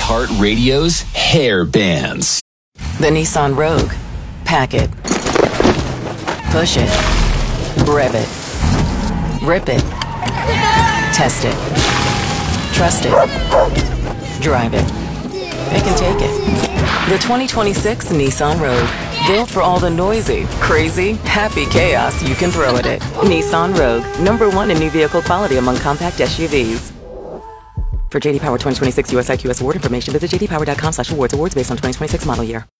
iHeartRadio's Hair Bands. The Nissan Rogue. Pack it. Push it. Rev it. Rip it. Test it. Trust it. Drive it. Pick and take it. The 2026 Nissan Rogue. Built for all the noisy, crazy, happy chaos you can throw at it. Nissan Rogue. #1 in new vehicle quality among compact SUVs. For JD Power 2026 US IQS award information, visit jdpower.com/awards. Awards based on 2026 model year.